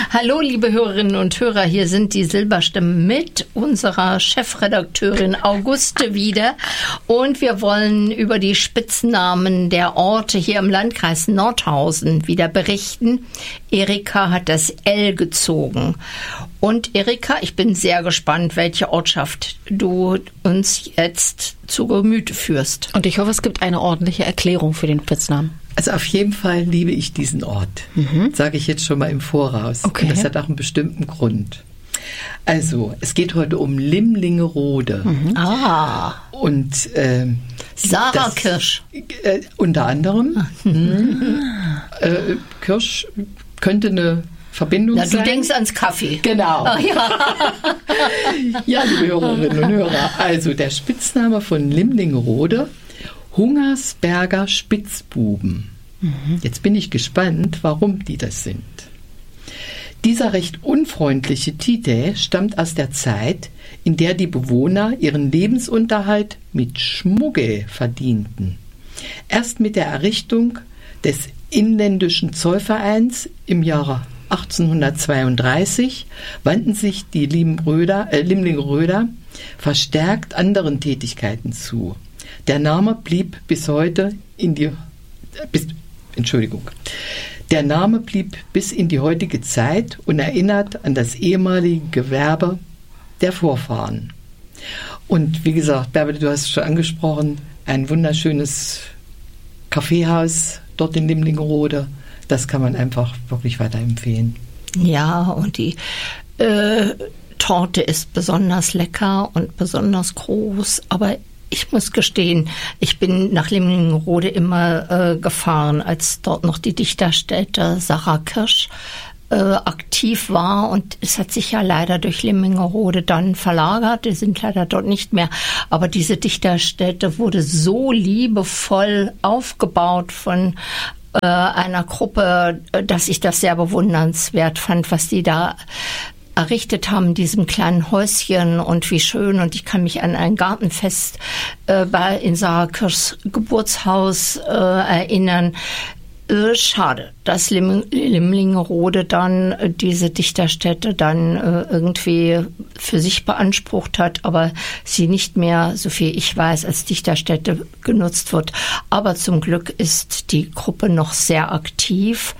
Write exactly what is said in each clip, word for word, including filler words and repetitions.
Hallo, liebe Hörerinnen und Hörer, hier sind die Silberstimmen mit unserer Chefredakteurin Auguste wieder. Und wir wollen über die Spitznamen der Orte hier im Landkreis Nordhausen wieder berichten. Erika hat das L gezogen. Und Erika, ich bin sehr gespannt, welche Ortschaft du uns jetzt zu Gemüte führst. Und ich hoffe, es gibt eine ordentliche Erklärung für den Spitznamen. Also auf jeden Fall liebe ich diesen Ort, mhm. sage ich jetzt schon mal im Voraus. Okay. Und das hat auch einen bestimmten Grund. Also, es geht heute um Limlingerode. Mhm. Ah. Und äh, Sarah das, Kirsch. Äh, unter anderem. Mhm. äh, Kirsch könnte eine Verbindung Na, sein. Du denkst ans Kaffee. Genau. Ach, ja. Ja, liebe Hörerinnen und Hörer. Also, der Spitzname von Limlingerode: Hungersberger Spitzbuben. Mhm. Jetzt bin ich gespannt, warum die das sind. Dieser recht unfreundliche Titel stammt aus der Zeit, in der die Bewohner ihren Lebensunterhalt mit Schmuggel verdienten. Erst mit der Errichtung des inländischen Zollvereins im Jahre achtzehnhundertzweiunddreißig wandten sich die Limröder, äh, Limlingeröder verstärkt anderen Tätigkeiten zu. Der Name blieb bis heute in die, bis, Entschuldigung, der Name blieb bis in die heutige Zeit und erinnert an das ehemalige Gewerbe der Vorfahren. Und wie gesagt, Bärbel, du hast es schon angesprochen, ein wunderschönes Kaffeehaus dort in Limlingerode, das kann man einfach wirklich weiterempfehlen. Ja, und die äh, Torte ist besonders lecker und besonders groß, aber ich muss gestehen, ich bin nach Limlingerode immer äh, gefahren, als dort noch die Dichterstätte Sarah Kirsch äh, aktiv war. Und es hat sich ja leider durch Limlingerode dann verlagert. Die sind leider dort nicht mehr. Aber diese Dichterstätte wurde so liebevoll aufgebaut von äh, einer Gruppe, dass ich das sehr bewundernswert fand, was die da errichtet haben, diesem kleinen Häuschen, und wie schön. Und ich kann mich an ein Gartenfest äh, bei in Sarah Kirschs Geburtshaus äh, erinnern. Äh, schade, dass Lim- Limlingerode dann äh, diese Dichterstätte dann äh, irgendwie für sich beansprucht hat, aber sie nicht mehr, so viel ich weiß, als Dichterstätte genutzt wird. Aber zum Glück ist die Gruppe noch sehr aktiv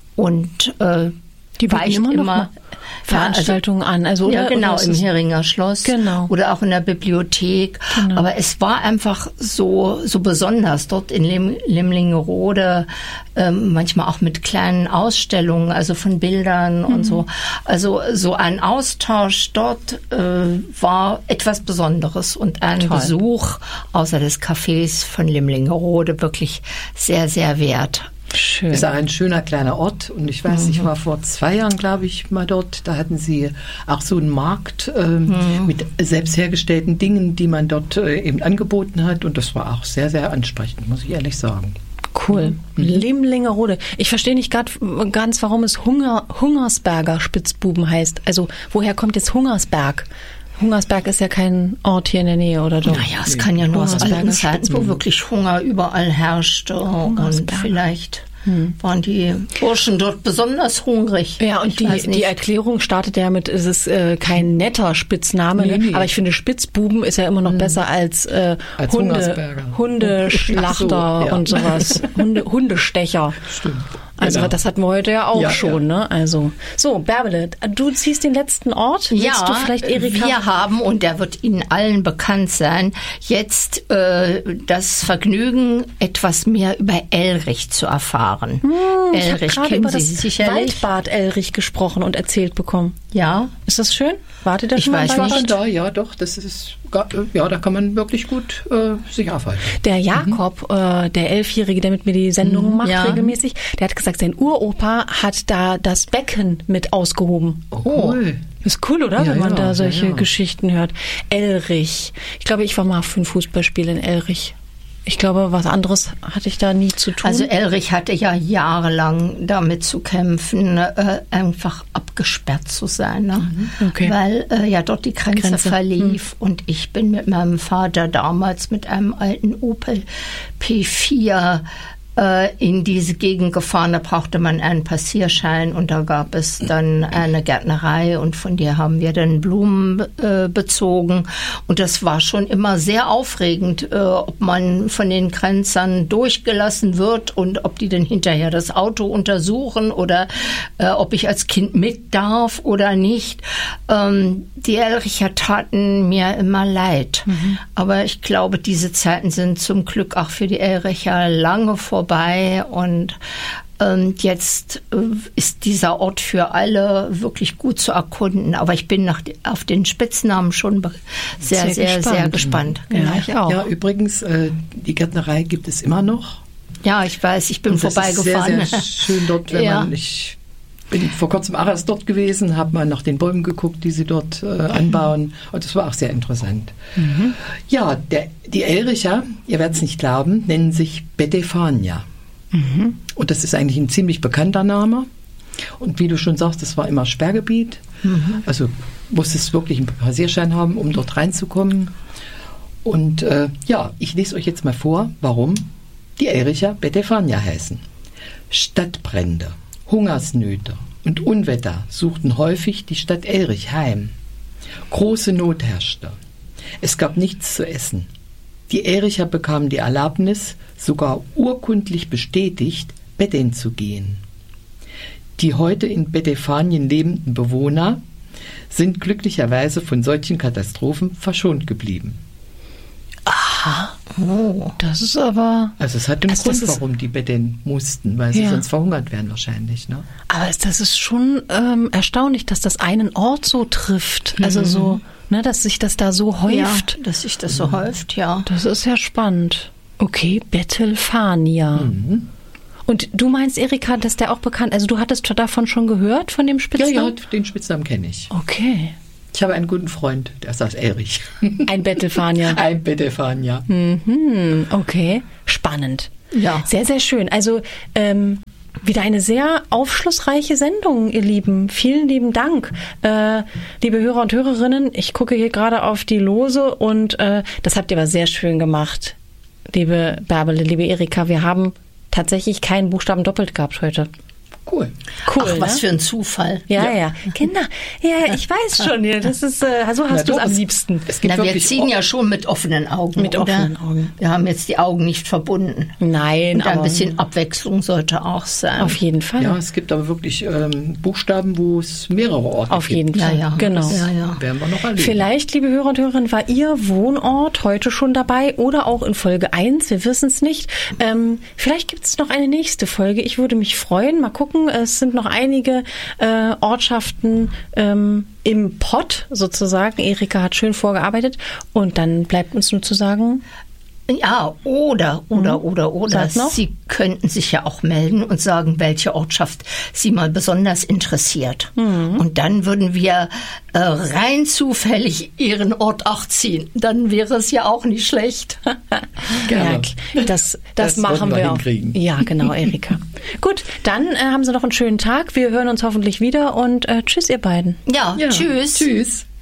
und äh, die weicht immer, immer Veranstaltungen ja, also, an. Also, oder, ja, genau, oder im Heringer Schloss genau. oder auch in der Bibliothek. Genau. Aber es war einfach so, so besonders dort in Lim- Limlingerode, ähm, manchmal auch mit kleinen Ausstellungen, also von Bildern mhm. und so. Also so ein Austausch dort äh, war etwas Besonderes und ein Toll. Besuch außer des Cafés von Limlingerode wirklich sehr, sehr wert. Schön. Ist auch ein schöner kleiner Ort, und ich weiß, mhm. ich war vor zwei Jahren, glaube ich, mal dort, da hatten sie auch so einen Markt äh, mhm. mit selbst hergestellten Dingen, die man dort äh, eben angeboten hat, und das war auch sehr, sehr ansprechend, muss ich ehrlich sagen. Cool. Mhm. Limlingerode. Ich verstehe nicht grad, ganz, warum es Hunger, Hungersberger Spitzbuben heißt. Also woher kommt jetzt Hungersberg? Hungersberg ist ja kein Ort hier in der Nähe, oder doch? Naja, es kann ja nur aus alten Zeiten, wo wirklich Hunger überall herrschte. Und vielleicht hm. waren die Burschen dort besonders hungrig. Ja, und die, die Erklärung startet ja mit, es ist äh, kein netter Spitzname. Nee, nee. Aber ich finde, Spitzbuben ist ja immer noch hm. besser als, äh, als Hunde, Hundeschlachter so, ja. und sowas. Hunde, Hundestecher. Stimmt. Also genau. Das hatten wir heute ja auch ja, schon, ja. ne? Also so, Bärbele, du ziehst den letzten Ort. Willst ja, du vielleicht Erika? Wir haben, und der wird Ihnen allen bekannt sein, jetzt äh, das Vergnügen, etwas mehr über Elrich zu erfahren. Hm, Elrich ich habe kennen über Sie das sicherlich. Waldbad Elrich gesprochen und erzählt bekommen. Ja. Ist das schön? Wartet das ich schon mal? Ich war schon da, ja doch, das ist, ja, da kann man wirklich gut äh, sich aufhalten. Der Jakob, mhm. äh, der Elfjährige, der mit mir die Sendung mhm, macht ja. regelmäßig, der hat gesagt, sein Uropa hat da das Becken mit ausgehoben. Oh, cool. Ist cool, oder? Ja, wenn man ja, da solche ja, ja. Geschichten hört. Elrich. Ich glaube, ich war mal für ein Fußballspiel in Elrich. Ich glaube, was anderes hatte ich da nie zu tun. Also Elrich hatte ja jahrelang damit zu kämpfen, äh, einfach abgesperrt zu sein, ne? Okay. Weil äh, ja dort die Grenze, Grenze. verlief. Hm. Und ich bin mit meinem Vater damals mit einem alten Opel P vier äh, in diese Gegend gefahren. Da brauchte man einen Passierschein und da gab es dann eine Gärtnerei und von der haben wir dann Blumen äh, bezogen. Und das war schon immer sehr aufregend, äh, ob man von den Grenzern durchgelassen wird und ob die dann hinterher das Auto untersuchen oder äh, ob ich als Kind mit darf oder nicht. Ähm, die Elricher taten mir immer leid. Mhm. Aber ich glaube, diese Zeiten sind zum Glück auch für die Elricher lange vorbei und ähm, jetzt äh, ist dieser Ort für alle wirklich gut zu erkunden. Aber ich bin nach, auf den Spitznamen schon sehr, sehr, sehr gespannt. Sehr gespannt. Ja, genau. Ich auch. Ja, übrigens, äh, die Gärtnerei gibt es immer noch. Ja, ich weiß, ich bin und das vorbeigefahren. Ist sehr, sehr schön dort, wenn ja. man nicht... Ich bin vor kurzem auch erst dort gewesen, habe mal nach den Bäumen geguckt, die sie dort äh, anbauen. Und das war auch sehr interessant. Mhm. Ja, der, die Elricher, ihr werdet es nicht glauben, nennen sich Betefania. Mhm. Und das ist eigentlich ein ziemlich bekannter Name. Und wie du schon sagst, das war immer Sperrgebiet. Mhm. Also musstest wirklich einen Passierschein haben, um dort reinzukommen. Und äh, ja, ich lese euch jetzt mal vor, warum die Elricher Betefania heißen. Stadtbrände, Hungersnöte und Unwetter suchten häufig die Stadt Elrich heim. Große Not herrschte. Es gab nichts zu essen. Die Elricher bekamen die Erlaubnis, sogar urkundlich bestätigt, betteln zu gehen. Die heute in Betefanien lebenden Bewohner sind glücklicherweise von solchen Katastrophen verschont geblieben. Aha. Oh, das ist aber... Also es hat einen also Grund, warum die betteln mussten, weil sie ja. sonst verhungert wären wahrscheinlich. Ne? Aber das ist schon ähm, erstaunlich, dass das einen Ort so trifft. Also mhm. so, ne, dass sich das da so häuft. Ja, dass sich das so mhm. häuft, ja. Das ist ja spannend. Okay, Bettelfania. Mhm. Und du meinst, Erika, dass der auch bekannt... Also du hattest davon schon gehört, von dem Spitznamen? Ja, ja, den Spitznamen kenne ich. Okay. Ich habe einen guten Freund, der ist aus Elrich. Ein Bettelfanier. Ein Bettelfanier. Mhm, okay, spannend. Ja. Sehr, sehr schön. Also ähm, wieder eine sehr aufschlussreiche Sendung, ihr Lieben. Vielen lieben Dank. Äh, liebe Hörer und Hörerinnen, ich gucke hier gerade auf die Lose und äh, das habt ihr aber sehr schön gemacht. Liebe Bärbele, liebe Erika, wir haben tatsächlich keinen Buchstaben doppelt gehabt heute. Cool. Cool. Ach, was ne? für ein Zufall. Ja, ja. ja. Genau. Ja, ich weiß schon. Ja, das ist, äh, so hast du es am liebsten. Es gibt Na, wir ziehen ja schon mit offenen Augen. Mit oder? offenen Augen. Wir haben jetzt die Augen nicht verbunden. Nein, Und ein bisschen Abwechslung sollte auch sein. Auf jeden Fall. Ja, es gibt aber wirklich ähm, Buchstaben, wo es mehrere Orte Auf gibt. jeden Fall. Ja, ja. Genau. Das ja, ja. werden wir noch erleben. Vielleicht, liebe Hörer und Hörerinnen, war Ihr Wohnort heute schon dabei oder auch in Folge eins. Wir wissen es nicht. Ähm, vielleicht gibt es noch eine nächste Folge. Ich würde mich freuen. Mal gucken. Es sind noch einige äh, Ortschaften ähm, im Pott sozusagen. Erika hat schön vorgearbeitet und dann bleibt uns nur zu sagen, ja, oder, oder, mhm. oder, oder. Sie könnten sich ja auch melden und sagen, welche Ortschaft Sie mal besonders interessiert. Mhm. Und dann würden wir äh, rein zufällig Ihren Ort auch ziehen. Dann wäre es ja auch nicht schlecht. Ja, das, das, das machen wir, wir auch. Hinkriegen. Ja, genau, Erika. Gut, dann äh, haben Sie noch einen schönen Tag. Wir hören uns hoffentlich wieder und äh, tschüss, ihr beiden. Ja, ja. Tschüss. Tschüss.